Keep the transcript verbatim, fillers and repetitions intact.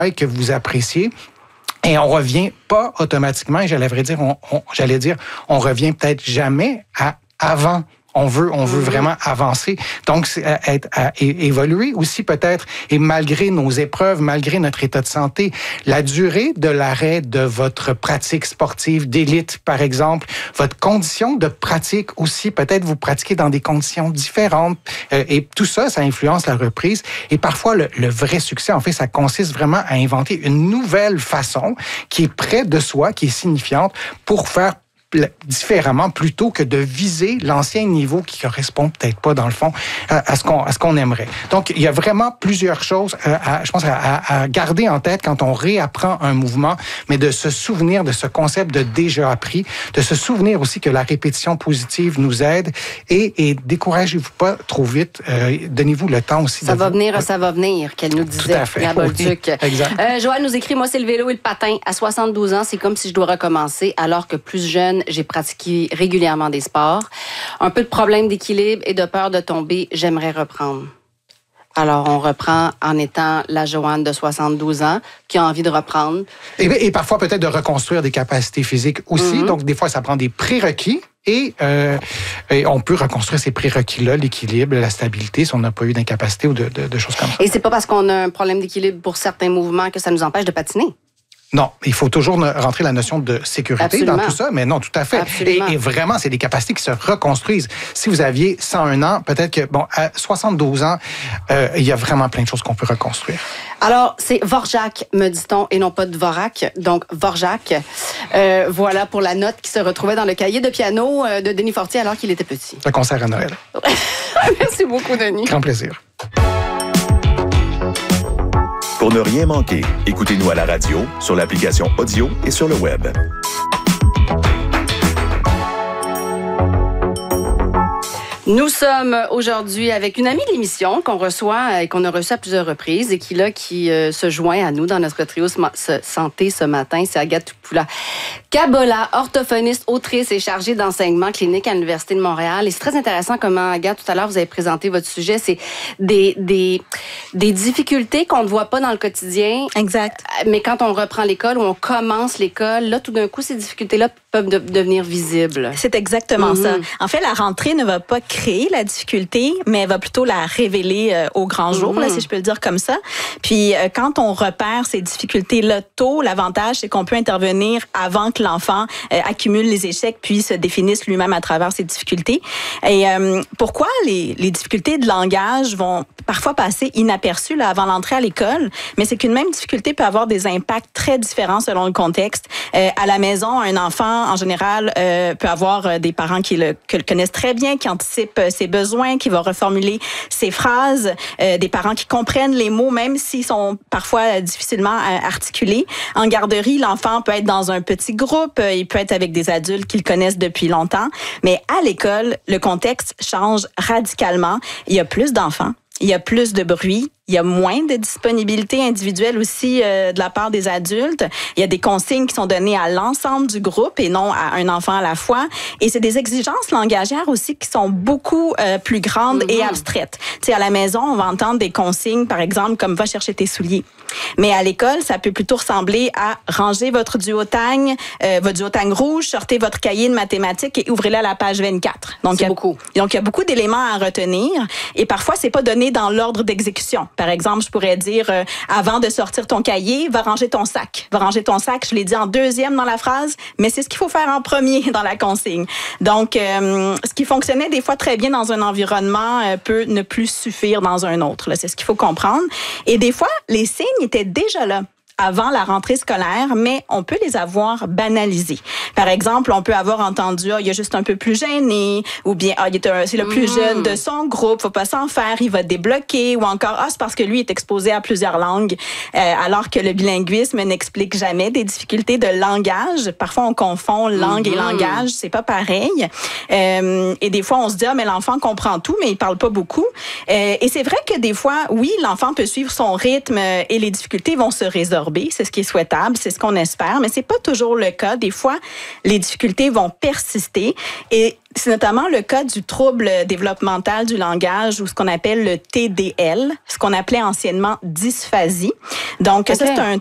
que vous appréciez. Et on revient pas automatiquement, et j'allais dire, on, on, j'allais dire, on revient peut-être jamais à avant. On veut, on veut vraiment avancer. Donc, c'est à, être, à évoluer aussi peut-être. Et malgré nos épreuves, malgré notre état de santé, la durée de l'arrêt de votre pratique sportive d'élite, par exemple, votre condition de pratique aussi, peut-être vous pratiquez dans des conditions différentes. Euh, et tout ça, ça influence la reprise. Et parfois, le, le vrai succès, en fait, ça consiste vraiment à inventer une nouvelle façon qui est près de soi, qui est signifiante pour faire différemment plutôt que de viser l'ancien niveau qui correspond peut-être pas dans le fond à, à ce qu'on à ce qu'on aimerait. Donc il y a vraiment plusieurs choses euh, à, je pense à, à garder en tête quand on réapprend un mouvement, mais de se souvenir de ce concept de déjà appris, de se souvenir aussi que la répétition positive nous aide et, et découragez-vous pas trop vite, euh, donnez-vous le temps aussi. Ça de va vous... venir, ça va venir, qu'elle nous disait. Tout à fait. Bolduc. Oui, exact. Euh, Joanne nous écrit, moi c'est le vélo et le patin. À soixante-douze ans, c'est comme si je dois recommencer, alors que plus jeune, j'ai pratiqué régulièrement des sports. Un peu de problème d'équilibre et de peur de tomber, j'aimerais reprendre. Alors, on reprend en étant la Joanne de soixante-douze ans qui a envie de reprendre. Et, et parfois, peut-être de reconstruire des capacités physiques aussi. Mm-hmm. Donc, des fois, ça prend des prérequis. Et, euh, et on peut reconstruire ces prérequis-là, l'équilibre, la stabilité, si on n'a pas eu d'incapacité ou de, de, de choses comme ça. Et c'est pas parce qu'on a un problème d'équilibre pour certains mouvements que ça nous empêche de patiner. Non, il faut toujours rentrer la notion de sécurité Absolument. Dans tout ça, mais non, tout à fait. Et, et vraiment, c'est des capacités qui se reconstruisent. Si vous aviez cent un ans, peut-être que, bon, à soixante-douze ans, euh, il y a vraiment plein de choses qu'on peut reconstruire. Alors, c'est Vorjak, me dit-on, et non pas Dvorak. Donc, Vorjak, euh, voilà pour la note qui se retrouvait dans le cahier de piano de Denis Fortier alors qu'il était petit. Le concert à Noël. Merci beaucoup, Denis. Grand plaisir. Pour ne rien manquer, écoutez-nous à la radio, sur l'application audio et sur le web. Nous sommes aujourd'hui avec une amie de l'émission qu'on reçoit et qu'on a reçue à plusieurs reprises et qui, là, qui euh, se joint à nous dans notre trio santé ce matin. C'est Agathe Kabola, orthophoniste, autrice et chargée d'enseignement clinique à l'Université de Montréal. Et c'est très intéressant comment, Agathe, tout à l'heure, vous avez présenté votre sujet. C'est des, des, des difficultés qu'on ne voit pas dans le quotidien. Exact. Mais quand on reprend l'école ou on commence l'école, là, tout d'un coup, ces difficultés-là peuvent de, devenir visibles. C'est exactement mm-hmm. ça. En fait, la rentrée ne va pas créer la difficulté, mais elle va plutôt la révéler euh, au grand jour, mm-hmm. là, si je peux le dire comme ça. Puis, euh, quand on repère ces difficultés-là tôt, l'avantage, c'est qu'on peut intervenir avant que l'enfant euh, accumule les échecs puis se définisse lui-même à travers ses difficultés. Et euh, pourquoi les, les difficultés de langage vont parfois passer inaperçues là, avant l'entrée à l'école? Mais c'est qu'une même difficulté peut avoir des impacts très différents selon le contexte. Euh, à la maison, un enfant, en général, euh, peut avoir des parents qui le, que le connaissent très bien, qui anticipent ses besoins, qui vont reformuler ses phrases, euh, des parents qui comprennent les mots, même s'ils sont parfois difficilement articulés. En garderie, l'enfant peut être dans un petit groupe, il peut être avec des adultes qu'il connaissent depuis longtemps, mais à l'école, le contexte change radicalement. Il y a plus d'enfants, il y a plus de bruit, il y a moins de disponibilité individuelle aussi euh, de la part des adultes. Il y a des consignes qui sont données à l'ensemble du groupe et non à un enfant à la fois. Et c'est des exigences langagières aussi qui sont beaucoup euh, plus grandes mm-hmm. et abstraites. Tu sais, à la maison, on va entendre des consignes, par exemple, comme « va chercher tes souliers ». Mais à l'école, ça peut plutôt ressembler à « ranger votre duotang, euh, votre duotang rouge, sortez votre cahier de mathématiques et ouvrez-le à la page vingt-quatre ». Donc, c'est beaucoup. Donc, il y a beaucoup d'éléments à retenir et parfois, c'est pas donné dans l'ordre d'exécution. Par exemple, je pourrais dire, euh, avant de sortir ton cahier, va ranger ton sac. Va ranger ton sac, je l'ai dit en deuxième dans la phrase, mais c'est ce qu'il faut faire en premier dans la consigne. Donc, euh, ce qui fonctionnait des fois très bien dans un environnement euh, peut ne plus suffire dans un autre. Là. C'est ce qu'il faut comprendre. Et des fois, les signes étaient déjà là avant la rentrée scolaire, mais on peut les avoir banalisés. Par exemple, on peut avoir entendu, ah, il est juste un peu plus gêné, ou bien, ah, il est un, c'est le plus mmh. jeune de son groupe, faut pas s'en faire, il va débloquer, ou encore, ah, c'est parce que lui est exposé à plusieurs langues, euh, alors que le bilinguisme n'explique jamais des difficultés de langage. Parfois, on confond langue mmh. et langage, c'est pas pareil. Euh, et des fois, on se dit, ah, mais l'enfant comprend tout, mais il parle pas beaucoup. Euh, et c'est vrai que des fois, oui, l'enfant peut suivre son rythme et les difficultés vont se résorber. résorber. C'est ce qui est souhaitable, c'est ce qu'on espère, mais c'est pas toujours le cas. Des fois, les difficultés vont persister et c'est notamment le cas du trouble développemental du langage ou ce qu'on appelle le T D L, ce qu'on appelait anciennement dysphasie. Donc, okay. ça, c'est un